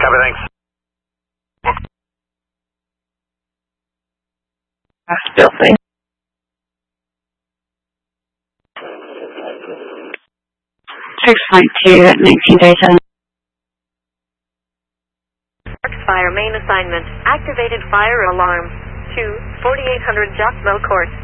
Copy, thanks. Filthy. 652 at 19 days. Fire main assignment. Activated fire alarm. 4800 Jock Mill Court.